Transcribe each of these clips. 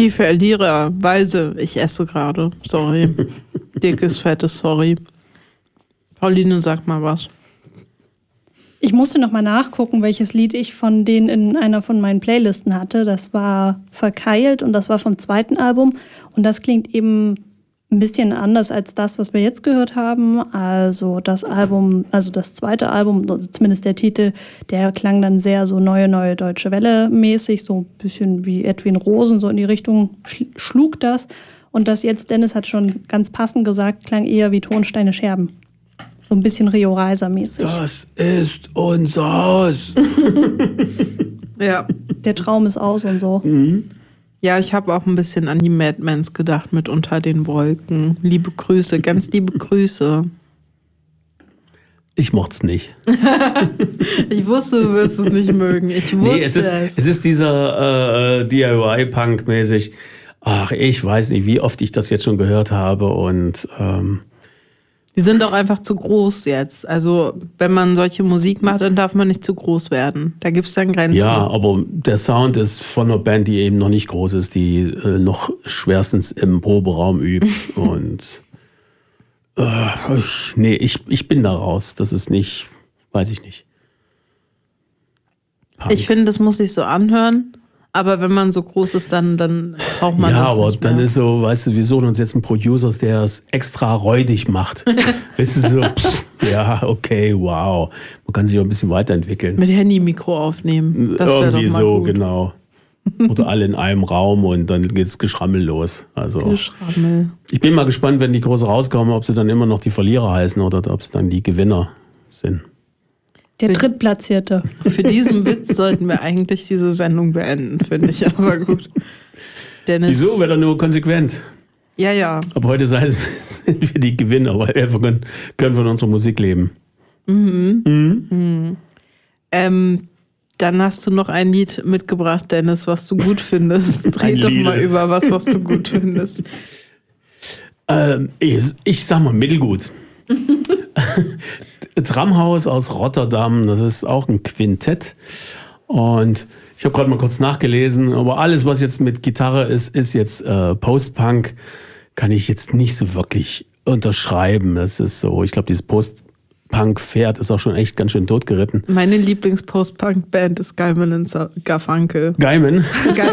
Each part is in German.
Die Verliererweise. Ich esse gerade. Sorry. Dickes, fettes Sorry. Pauline, sag mal was. Ich musste nochmal nachgucken, welches Lied ich von denen in einer von meinen Playlisten hatte. Das war Verkeilt und das war vom zweiten Album. Und das klingt eben ein bisschen anders als das, was wir jetzt gehört haben. Also das Album, also das zweite Album, zumindest der Titel, der klang dann sehr so neue Deutsche Welle mäßig, so ein bisschen wie Edwin Rosen, so in die Richtung schlug das. Und das jetzt, Dennis hat schon ganz passend gesagt, klang eher wie Tonsteine Scherben. So ein bisschen Rio Reiser mäßig. Das ist unser Haus. Ja. Der Traum ist aus und so. Mhm. Ja, ich habe auch ein bisschen an die Madmans gedacht mit Unter den Wolken. Liebe Grüße, ganz liebe Grüße. Ich mochte es nicht. Ich wusste, du wirst es nicht mögen. Ich wusste es ist dieser DIY-Punk mäßig. Ach, ich weiß nicht, wie oft ich das jetzt schon gehört habe und die sind doch einfach zu groß jetzt. Also, wenn man solche Musik macht, dann darf man nicht zu groß werden. Da gibt es dann Grenzen. ja, aber der Sound ist von einer Band, die eben noch nicht groß ist, die noch schwerstens im Proberaum übt. Und ich bin da raus. Das ist nicht, weiß ich nicht. Punk. Ich finde, das muss sich so anhören. Aber wenn man so groß ist, dann braucht man ja, das aber nicht dann mehr. ist so, weißt du, wir suchen uns jetzt einen Producer, der es extra räudig macht. Weißt du, so, ja, okay, wow. Man kann sich auch ein bisschen weiterentwickeln. Mit Handy-Mikro aufnehmen. Das wäre doch Irgendwie mal so, gut. Genau. Oder alle in einem Raum und dann geht's Geschrammel los. Also, Geschrammel. ich bin mal gespannt, wenn die große rauskommen, ob sie dann immer noch die Verlierer heißen oder ob sie dann die Gewinner sind. Der Drittplatzierte. Für diesen Witz sollten wir eigentlich diese Sendung beenden, finde ich. Aber gut. Dennis. Wieso? Wäre doch nur konsequent. Ja. Ab heute sind wir die Gewinner, weil wir können von unserer Musik leben. Dann hast du noch ein Lied mitgebracht, Dennis, was du gut findest. Dreh doch mal über was du gut findest. Ich sag mal mittelgut. Tramhaus aus Rotterdam, das ist auch ein Quintett. Und ich habe gerade mal kurz nachgelesen, aber alles, was jetzt mit Gitarre ist jetzt Post-Punk, kann ich jetzt nicht so wirklich unterschreiben. Das ist so, ich glaube, dieses Post-Punk-Pferd ist auch schon echt ganz schön totgeritten. Meine Lieblings-Post-Punk-Band ist Gaiman und Garfunkel. Gaiman?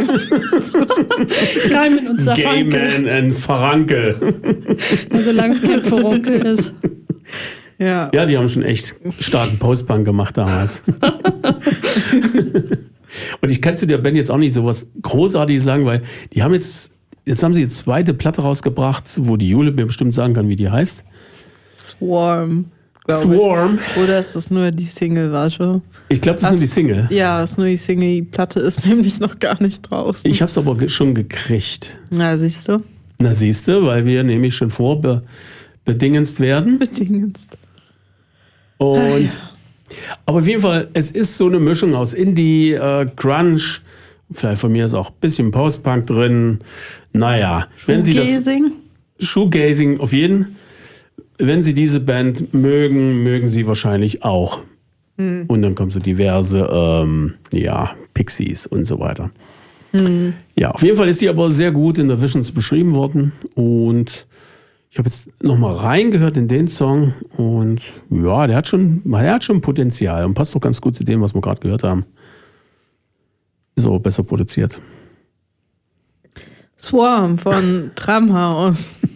Gaiman und Garfunkel. Gaiman und Farankel. Solange es kein Furunkel ist. Ja. Ja, die haben schon echt starken Post-Punk gemacht damals. Und ich kann zu der Band jetzt auch nicht so was Großartiges sagen, weil die haben jetzt haben sie die zweite Platte rausgebracht, wo die Jule mir bestimmt sagen kann, wie die heißt. Swarm. Swarm. Oder ist das nur die Single, warte? Ich glaube, das ist nur die Single. Ja, das ist nur die Single. Die Platte ist nämlich noch gar nicht draußen. Ich habe es aber schon gekriegt. Na, siehst du? Na, siehst du, weil wir nämlich schon bedingenst werden. Bedingenst. Und aber auf jeden Fall, es ist so eine Mischung aus Indie, Grunge, vielleicht von mir ist auch ein bisschen Post-Punk drin. Naja, wenn Sie das Shoegazing auf jeden. Wenn Sie diese Band mögen Sie wahrscheinlich auch. Und dann kommen so diverse Pixies und so weiter. Ja, auf jeden Fall ist die aber sehr gut in der Visions beschrieben worden und ich habe jetzt nochmal reingehört in den Song und ja, der hat schon Potenzial und passt doch ganz gut zu dem, was wir gerade gehört haben. Ist auch besser produziert. Swarm von Tramhaus.